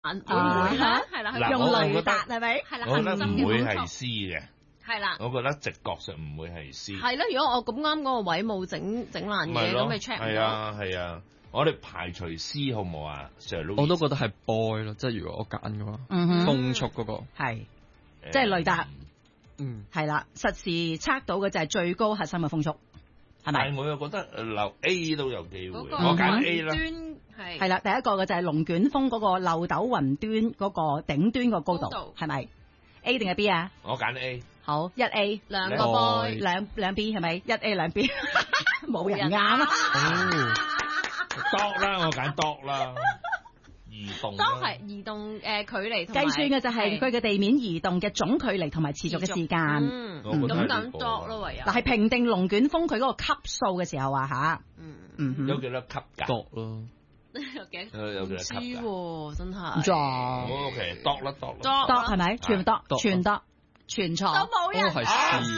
會唔會咧？係啦， 用雷達係咪？ 係啦， 我覺得唔會係核 C 嘅。 係啦， 我覺得直覺上唔會係 C。 係咯，如果我咁啱嗰個位冇整爛嘢，咁咪 check 唔到。 係啊係啊，我哋排除 C 好唔好啊 ？Sir Louis， 我都覺得係 boy 咯，即係如果我揀嘅話，風速嗰個係，即係雷達。係啦，實時測到嘅就係最高核心嘅風速，係咪？ 但係我又覺得留 A 都有機會， 嗰個我揀 A 啦。 係啦，第一個嘅就係龍捲風嗰個漏斗雲端嗰個頂端個高度，係咪 A 定係 B 啊？ 我揀 A。 好，1A 兩個 boy， 兩 B 係咪？1A 兩 B， 冇人啱啊 ！Dog 啦，我揀 dog 啦。移動都係移動距離同埋計算嘅就係佢嘅地面移動嘅總距離同埋持續嘅時間。 咁揀 dog 咯，唯有。 但係評定龍捲風佢嗰個級數嘅時候啊吓， 有幾多級㗎 ？dog 咯。 有幾多級㗎？真係。 唔知。 OK dog 啦 dog 係咪？全 dog 全 dog。全錯， 都冇人係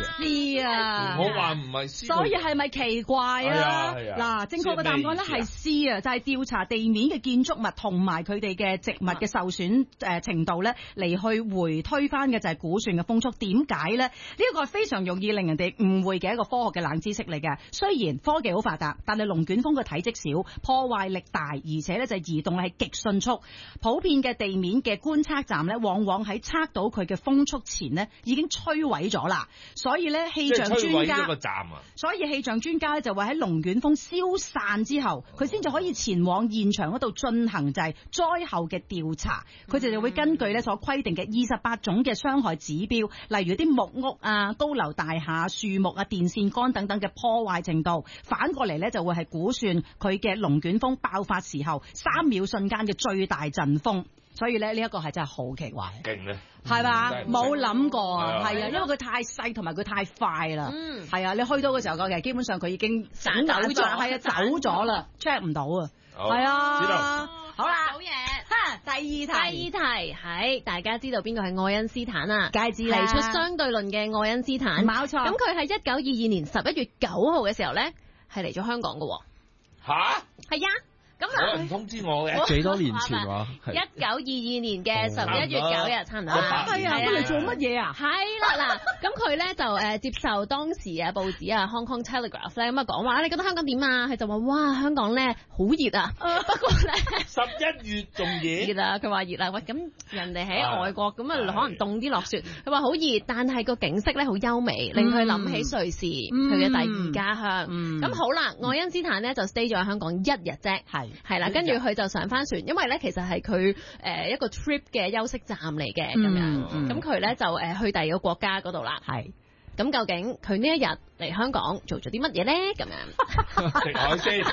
C 啊！ 我話唔係 C， 所以係咪奇怪啊？嗱，正確嘅答案咧係 C 啊，就係調查地面嘅建築物同埋佢哋嘅植物嘅受損程度咧，嚟去回推翻嘅就係估算嘅風速。點解咧？呢一個係非常容易令人哋誤會嘅一個科學嘅冷知識嚟嘅。雖然科技好發達，但係龍捲風嘅體積小，破壞力大，而且咧就移動係極迅速。普遍嘅地面嘅觀測站咧，往往喺測到佢嘅風速前咧，已經摧毀咗啦，所以咧氣象專家，所以氣象專家咧就會喺龍捲風消散之後，佢先至可以前往現場嗰度進行就係災後嘅調查。佢哋就會根據咧所規定嘅28種嘅傷害指標，例如啲木屋啊、高樓大廈、樹木啊、電線桿等等嘅破壞程度，反過嚟咧就會係估算佢嘅龍捲風爆發時候3秒瞬間嘅最大陣風。所以咧呢一個係真係好奇怪， 勁咧， 係嘛？冇諗過啊，係啊，因為佢太細同埋佢太快啦，係啊，你去到嘅時候，其實基本上佢已經走咗，係啊，走咗啦 ，check 唔到啊，係啊，好啦， 好嘢， 第二題係大家知道邊個係愛因斯坦啊？ 梗係知啦， 提出相對論嘅愛因斯坦， 冇錯。 咁佢喺1922年11月9號嘅時候咧，係嚟咗香港嘅。 吓？ 係啊。 冇人通知我嘅， 幾多年前話 1922年嘅11月9日，差唔多。 係啊，佢嚟做乜嘢啊？ 係啦，嗱，咁佢咧就接受當時嘅報紙啊 Hong Kong Telegraph 咧咁啊講話，你覺得香港點啊？佢就話哇，香港咧好熱啊，不過咧 11月仲熱啊，佢話熱啊，喂，咁人哋喺外國咁啊，可能凍啲落雪，佢話好熱，但係個景色咧好優美，令佢諗起瑞士佢嘅第二家鄉。咁好啦，愛因斯坦咧就 stay 咗喺香港1日啫，係啦，跟住佢就上翻船，因為咧其實係佢一個 trip 嘅休息站嚟嘅咁樣，咁佢咧就去第二個國家嗰度啦。係，咁究竟佢呢一日嚟香港做咗啲乜嘢咧？咁樣食海鮮。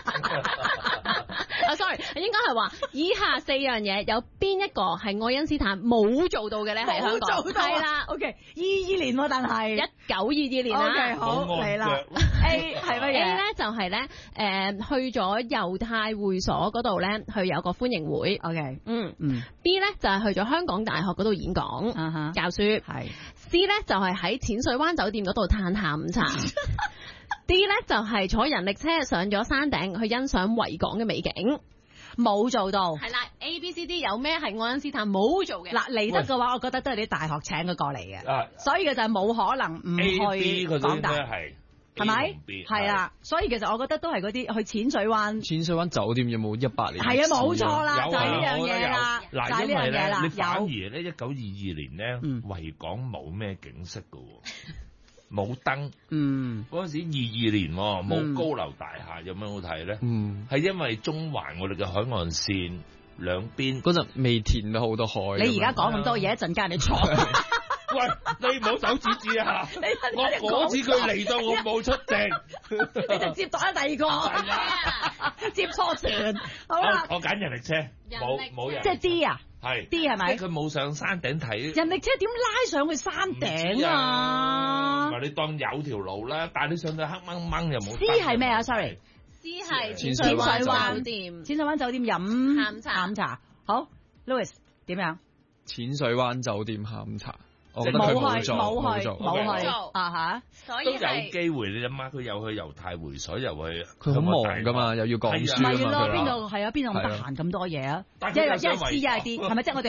sorry， 應該係話以下4樣嘢有邊一個係愛因斯坦冇做到嘅咧？喺香港係啦。 OK，22年喎，但係 1922年啦。 OK，好嚟啦。A 係乜嘢？ A 咧就係咧去咗猶太會所嗰度咧，去有個歡迎會。 OK， B 咧就係去咗香港大學嗰度演講教書。係 C 咧就係喺淺水灣酒店嗰度嘆下午茶。D 咧就係坐人力車上咗山頂去欣賞維港嘅美景，冇做到。係啦 ，A、B、C、D 有咩係愛因斯坦冇做嘅？ 嗱嚟得嘅話，我覺得都係啲大學請佢過嚟嘅，所以佢就係冇可能唔去港大。係咪？係啦，所以其實我覺得都係嗰啲去淺水灣酒店有冇100年？ 係啊，冇錯啦，就係呢樣嘢啦，就係呢樣嘢啦。 你反而咧1922年咧，維港冇咩景色㗎喎。冇燈，嗰陣時22年冇高樓大廈，有咩好睇咧？係因為中環我哋嘅海岸線兩邊嗰陣未填到好多海。 你而家講咁多嘢，一陣間你坐。 喂，你唔好手指指啊！我嗰次佢嚟到，我冇出席， 你就接咗第二個，接錯船。好啦， 我揀人力車，冇人， 即係 D 啊？ 係 D 係咪？ 佢冇上山頂睇人力車點拉上去山頂啊？ 你當有條路啦，但係你上到黑掹掹又冇。 C 係咩啊 ？Sorry，C 係淺水灣酒店， 淺水灣酒店飲下午茶。好 ，Louis 點樣？ 淺水灣酒店下午茶。我覺得佢冇做啊嚇，所以都有機會。你諗下，佢又去猶太會所，又去佢好忙噶嘛，又要講書啊嘛。 咪咯，邊度係啊？邊度咁得閒咁多嘢啊？一係 C，一係 D，係咪即係我哋？